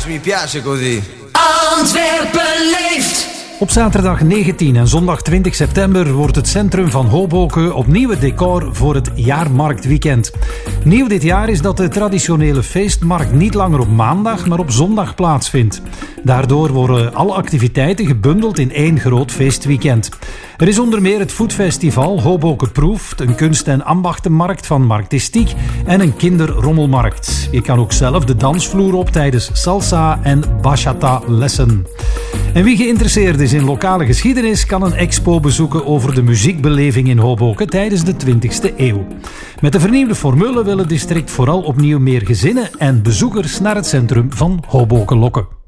mi piace così. Antwerpen leeft! Op zaterdag 19 en zondag 20 september wordt het centrum van Hoboken opnieuw het decor voor het jaarmarktweekend. Nieuw dit jaar is dat de traditionele feestmarkt niet langer op maandag, maar op zondag plaatsvindt. Daardoor worden alle activiteiten gebundeld in één groot feestweekend. Er is onder meer het foodfestival Hoboken Proeft, een kunst- en ambachtenmarkt van Marktistiek en een kinderrommelmarkt. Je kan ook zelf de dansvloer op tijdens salsa en bachata lessen. En wie geïnteresseerd is in lokale geschiedenis kan een expo bezoeken over de muziekbeleving in Hoboken tijdens de 20e eeuw. Met de vernieuwde formule wil het district vooral opnieuw meer gezinnen en bezoekers naar het centrum van Hoboken lokken.